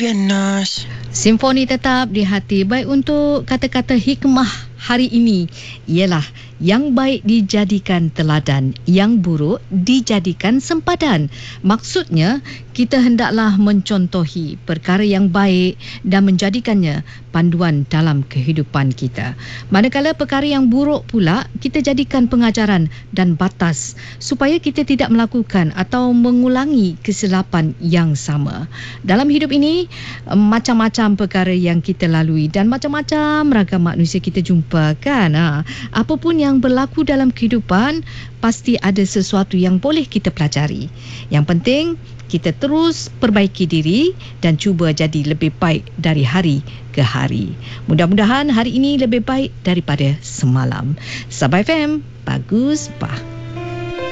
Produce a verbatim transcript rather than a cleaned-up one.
Fianas. Simfoni tetap di hati. Baik, untuk kata-kata hikmah hari ini ialah yang baik dijadikan teladan, yang buruk dijadikan sempadan. Maksudnya, kita hendaklah mencontohi perkara yang baik dan menjadikannya panduan dalam kehidupan kita. Manakala perkara yang buruk pula, kita jadikan pengajaran dan batas supaya kita tidak melakukan atau mengulangi kesilapan yang sama. Dalam hidup ini, macam-macam perkara yang kita lalui dan macam-macam ragam manusia kita jumpa, kan? Ha, apapun yang berlaku dalam kehidupan, pasti ada sesuatu yang boleh kita pelajari. Yang penting, kita terus perbaiki diri dan cuba jadi lebih baik dari hari ke hari. Mudah-mudahan hari ini lebih baik daripada semalam. Sabah F M, bagus bah.